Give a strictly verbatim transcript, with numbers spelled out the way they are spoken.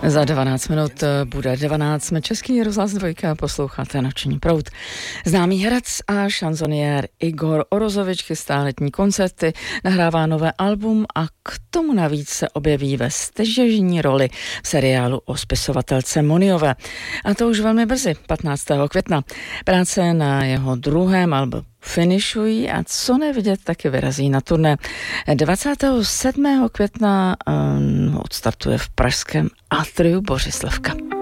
Za dvanáct minut bude dvanáct. Jsme Český rozhlas dvojka, posloucháte Noční proud. Známý herec a šanzoniér Igor Orozovič chystá letní koncerty, nahrává nové album a k tomu navíc se objeví ve stěžejní roli v seriálu o spisovatelce Moniové. A to už velmi brzy, patnáctého května. Práce na jeho druhém albu finišují a co nevidět, taky vyrazí na turné. dvacátého sedmého května um, odstartuje v pražském Atriu Bořislavka.